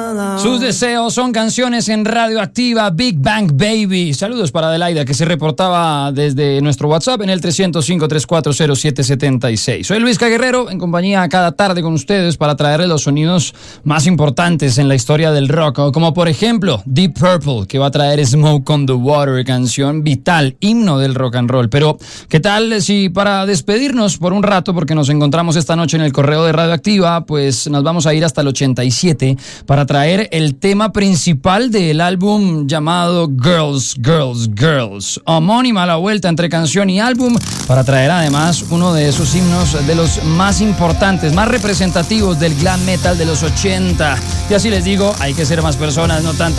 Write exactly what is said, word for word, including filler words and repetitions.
Sus deseos son canciones en Radioactiva, Big Bang Baby. Saludos para Adelaida, que se reportaba desde nuestro WhatsApp en el trescientos cinco, treinta y cuatro cero siete setenta y seis. Soy Luis Guerrero, en compañía cada tarde con ustedes para traerles los sonidos más importantes en la historia del rock, como por ejemplo Deep Purple, que va a traer Smoke on the Water, canción vital, himno del rock and roll. Pero, ¿qué tal si para despedirnos por un rato, porque nos encontramos esta noche en el correo de Radioactiva, pues nos vamos a ir hasta el ochenta y siete para traer el tema principal del álbum llamado Girls, Girls, Girls, homónima a la vuelta entre canción y álbum, para traer además uno de esos himnos de los más importantes, más representativos del glam metal de los ochenta. Y así les digo, hay que ser más personas, no tanto